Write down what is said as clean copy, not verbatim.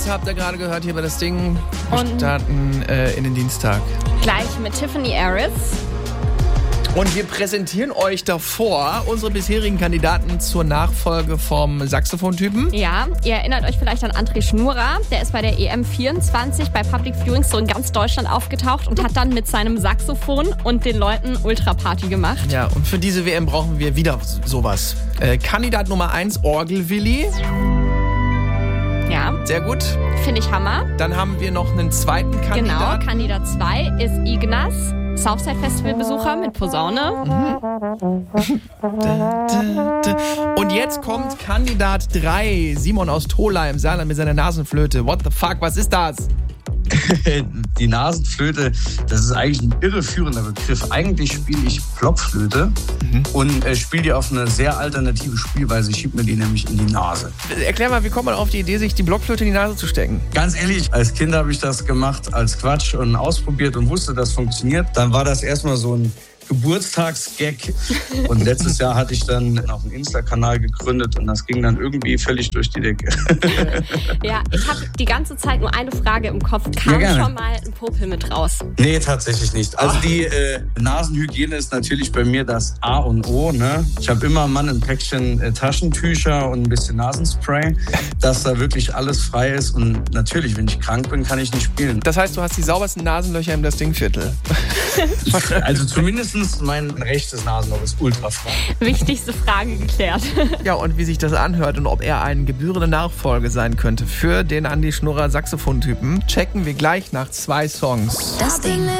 Habt ihr gerade gehört hier bei das Ding. Wir starten in den Dienstag. Gleich mit Tiffany Harris. Und wir präsentieren euch davor unsere bisherigen Kandidaten zur Nachfolge vom Saxophontypen. Ja, ihr erinnert euch vielleicht an André Schnurra. Der ist bei der EM24 bei Public Viewings so in ganz Deutschland aufgetaucht und hat dann mit seinem Saxophon und den Leuten Ultraparty gemacht. Ja, und für diese WM brauchen wir wieder sowas. Kandidat Nummer 1, Orgelwilli. Ja. Sehr gut. Finde ich Hammer. Dann haben wir noch einen zweiten Kandidat. Genau, Kandidat 2 ist Ignaz. Southside Festival-Besucher mit Posaune. Und jetzt kommt Kandidat 3, Simon aus Tola im Saarland mit seiner Nasenflöte. What the fuck, was ist das? Die Nasenflöte, das ist eigentlich ein irreführender Begriff. Eigentlich spiele ich Blockflöte und spiele die auf eine sehr alternative Spielweise. Ich schiebe mir die nämlich in die Nase. Erklär mal, wie kommt man auf die Idee, sich die Blockflöte in die Nase zu stecken? Ganz ehrlich, als Kind habe ich das gemacht als Quatsch und ausprobiert und wusste, das funktioniert. Dann war das erstmal so ein Geburtstagsgag. Und letztes Jahr hatte ich dann auch einen Insta-Kanal gegründet und das ging dann irgendwie völlig durch die Decke. Ja, ich habe die ganze Zeit nur eine Frage im Kopf. Kam schon mal ein Popel mit raus? Nee, tatsächlich nicht. Also die Nasenhygiene ist natürlich bei mir das A und O. Ne? Ich habe immer ein Päckchen Taschentücher und ein bisschen Nasenspray, dass da wirklich alles frei ist. Und natürlich, wenn ich krank bin, kann ich nicht spielen. Das heißt, du hast die saubersten Nasenlöcher im Das Ding-Viertel. Also zumindest mein rechtes Nasenloch ist ultra frei. Wichtigste Frage geklärt. Ja, und wie sich das anhört und ob er eine gebührende Nachfolge sein könnte für den Andi Schnurra Saxophontypen, checken wir gleich nach 2 Songs. Das Ding.